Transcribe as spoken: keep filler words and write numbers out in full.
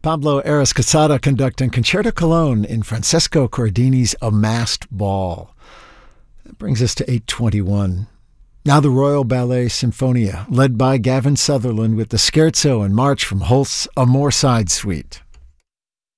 Pablo Aras Casada conducting Concerto Cologne in Francesco Cordini's A Masked Ball. That brings us to eight twenty-one. Now the Royal Ballet Sinfonia, led by Gavin Sutherland with the Scherzo and March from Holst's A Moorside Suite.